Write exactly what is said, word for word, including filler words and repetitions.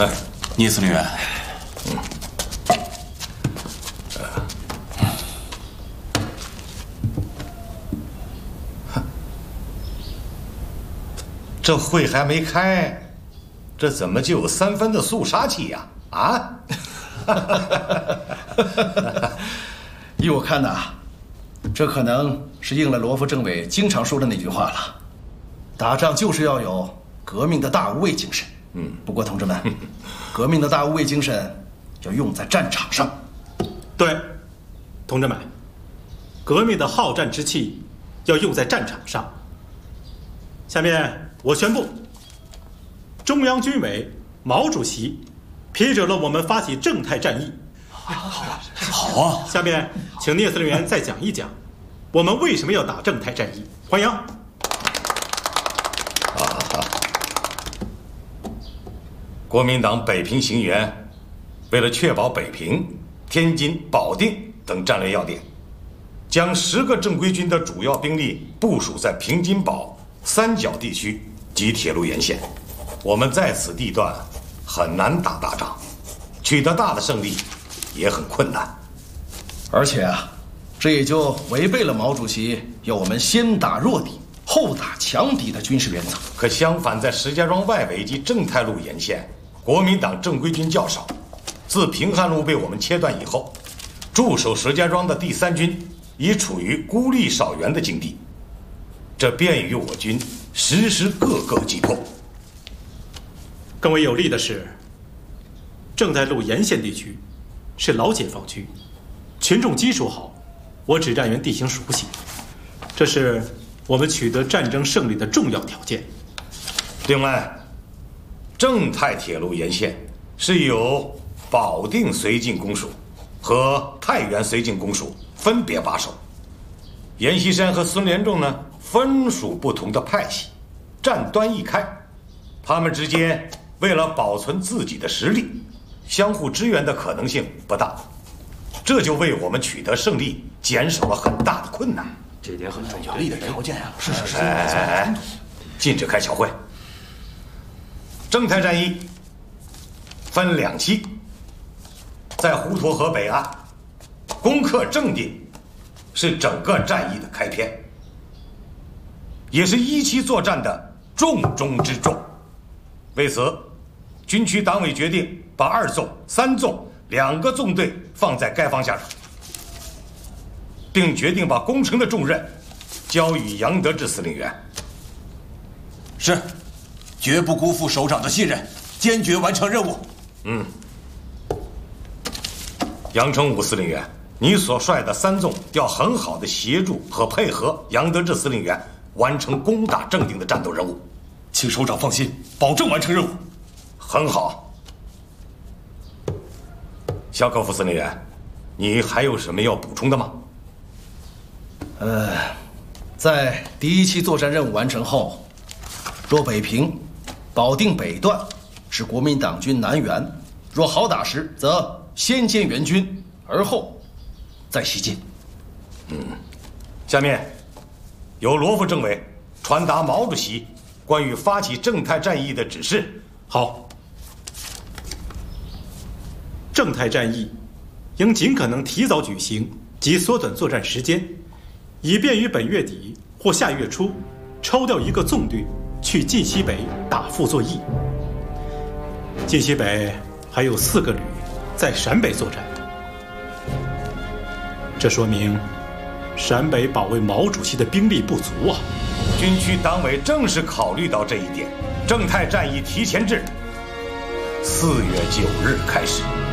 哎，聂司令员，嗯， 呃，这会还没开，这怎么就有三分的肃杀气呀？啊？ 依我看呐，这可能是应了罗副政委经常说的那句话了：打仗就是要有革命的大无畏精神。嗯，不过同志们，革命的大无畏精神要用在战场上。 对，同志们，革命的好战之气要用在战场上。下面我宣布，中央军委毛主席批准了我们发起正太战役。 好啊，好啊。 下面请聂司令员再讲一讲，我们为什么要打正太战役？欢迎。 国民党北平行员为了确保北平、天津、保定等战略要点，将十个正规军的主要兵力部署在平津保三角地区及铁路沿线。我们在此地段很难打大仗，取得大的胜利也很困难。 而且啊，这也就违背了毛主席要我们先打弱敌后打强敌的军事原则。 可相反，在石家庄外围及正太路沿线，国民党正规军较少。自平汉路被我们切断以后，驻守石家庄的第三军已处于孤立少援的境地，这便于我军实施各个击破。 更为有利的是，正太路沿线地区是老解放区，群众基础好，我指战员地形熟悉，这是我们取得战争胜利的重要条件。 另外，正太铁路沿线是由保定绥靖公署和太原绥靖公署分别把守。阎锡山和孙连仲呢，分属不同的派系，战端一开，他们之间为了保存自己的实力，相互支援的可能性不大，这就为我们取得胜利减少了很大的困难。 这点很重要，有利的条件啊！ 是是是。 哎，禁止开小会。正太战役分两期，在滹沱河北岸攻克正定，是整个战役的开篇，也是一期作战的重中之重。为此，军区党委决定把二纵、三纵两个纵队放在该方向上，并决定把攻城的重任交予杨得志司令员。 是，绝不辜负首长的信任，坚决完成任务。 嗯，杨成武司令员，你所率的三纵要很好的协助和配合杨得志司令员完成攻打正定的战斗任务。 请首长放心，保证完成任务。 很好。肖科夫司令员，你还有什么要补充的吗？ 呃，在第一期作战任务完成后，若北平、保定北段是国民党军南援，若好打时，则先歼援军，而后再西进。 嗯，下面由罗副政委传达毛主席关于发起正太战役的指示。 好，正太战役应尽可能提早举行及缩短作战时间，以便于本月底或下月初抽调一个纵队去晋西北打傅作义。晋西北还有四个旅在陕北作战，这说明陕北保卫毛主席的兵力不足啊。 军区党委正是考虑到这一点，正太战役提前至四月九日开始。